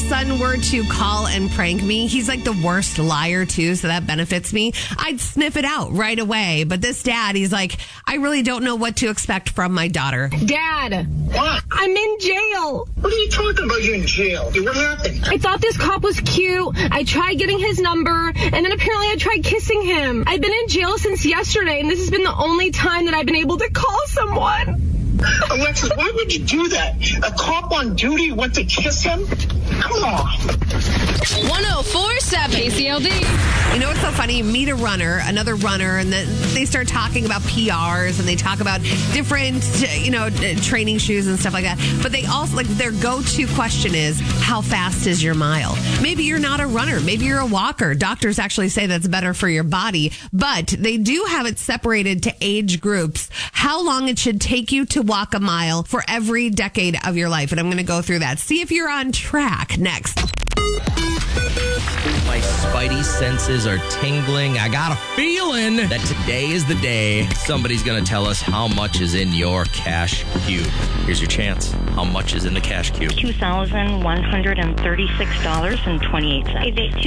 son were to call and prank me, he's like the worst liar too, so that benefits me. I'd sniff it out right away. But this dad, he's like, I really don't know what to expect from my daughter. Dad, What? I'm in jail. What are you talking about? You're in jail. What happened? I thought this cop was cute. I tried getting his number, and then apparently I tried kissing him. I've been in jail since yesterday, and this has been the only time that I've been able to call someone. Alexis, why would you do that? A cop on duty went to kiss him? Come on. 1047 KCLD. You know what's so funny? You meet a runner, another runner, and then they start talking about PRs and they talk about different, training shoes and stuff like that. But they also, like, their go-to question is, how fast is your mile? Maybe you're not a runner. Maybe you're a walker. Doctors actually say that's better for your body, but they do have it separated to age groups, how long it should take you to walk a mile for every decade of your life. And I'm going to go through that. See if you're on track next. My spidey senses are tingling. I got a feeling that today is the day somebody's going to tell us how much is in your cash cube. Here's your chance. How much is in the cash cube? $2,136.28. Is it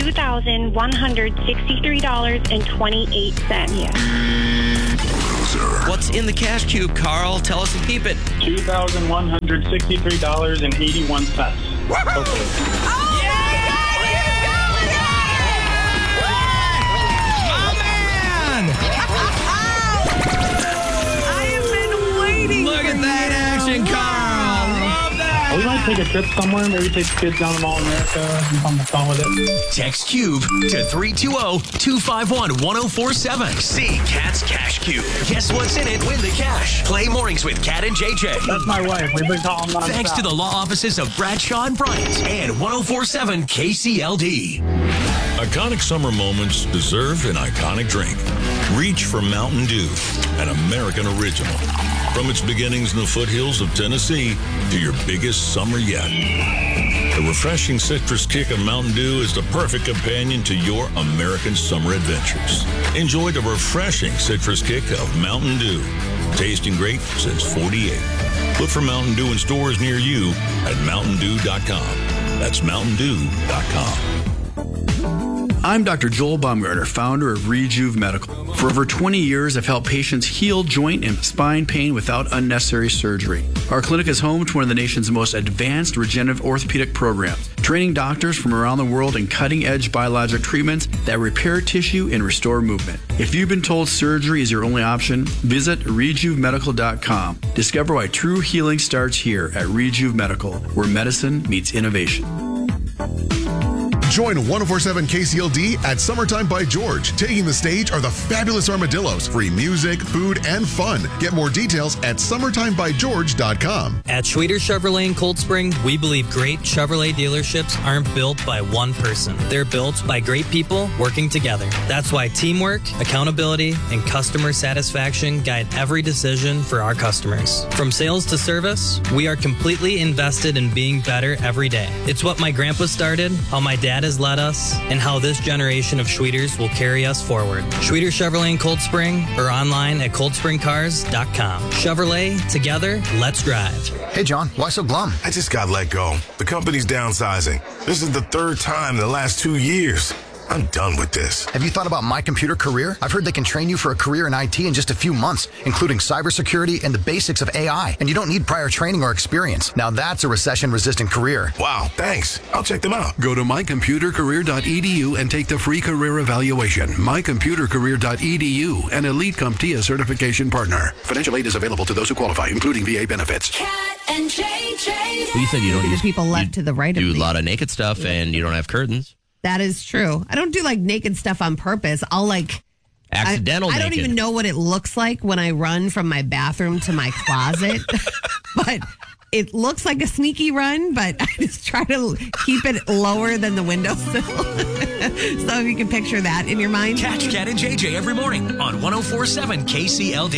$2,163.28? What's in the cash cube, Carl? Tell us and keep it. $2,163.81. Look at that action, Carl. Love that. We might take a trip somewhere. Maybe take the kids down to Mall of America and have fun with it. Text Cube to 320-251-1047. See Cat's Cash Cube. Guess what's in it? Win the cash. Play mornings with Cat and JJ. That's my wife. We've been calling nonstop. Thanks to the law offices of Bradshaw and Bryant and 1047 KCLD. Iconic summer moments deserve an iconic drink. Reach for Mountain Dew, an American original. From its beginnings in the foothills of Tennessee to your biggest summer yet. The refreshing citrus kick of Mountain Dew is the perfect companion to your American summer adventures. Enjoy the refreshing citrus kick of Mountain Dew. Tasting great since 48. Look for Mountain Dew in stores near you at mountaindew.com. That's mountaindew.com. I'm Dr. Joel Baumgartner, founder of Rejuve Medical. For over 20 years, I've helped patients heal joint and spine pain without unnecessary surgery. Our clinic is home to one of the nation's most advanced regenerative orthopedic programs, training doctors from around the world in cutting-edge biologic treatments that repair tissue and restore movement. If you've been told surgery is your only option, visit RejuveMedical.com. Discover why true healing starts here at Rejuve Medical, where medicine meets innovation. Join 1047 KCLD at Summertime by George. Taking the stage are the fabulous Armadillos. Free music, food, and fun. Get more details at summertimebygeorge.com. At Schweter Chevrolet in Cold Spring, we believe great Chevrolet dealerships aren't built by one person. They're built by great people working together. That's why teamwork, accountability, and customer satisfaction guide every decision for our customers. From sales to service, we are completely invested in being better every day. It's what my grandpa started, how my dad has led us, and how this generation of Schweters will carry us forward. Schweter Chevrolet in Cold Spring or online at coldspringcars.com. Chevrolet, together, let's drive. Hey, John, why so glum? I just got let go. The company's downsizing. This is the third time in the last 2 years. I'm done with this. Have you thought about My Computer Career? I've heard they can train you for a career in IT in just a few months, including cybersecurity and the basics of AI. And you don't need prior training or experience. Now that's a recession-resistant career. Wow, thanks. I'll check them out. Go to mycomputercareer.edu and take the free career evaluation. Mycomputercareer.edu, an Elite CompTIA certification partner. Financial aid is available to those who qualify, including VA benefits. Cat and JJ. Well, you said you don't There's use people left to the right of do me. a lot of naked stuff and you don't have curtains. That is true. I don't do like naked stuff on purpose. I'll like accidental. I don't even know what it looks like when I run from my bathroom to my closet, but it looks like a sneaky run. But I just try to keep it lower than the windowsill. So if you can picture that in your mind. Catch Cat and JJ every morning on 1047 KCLD.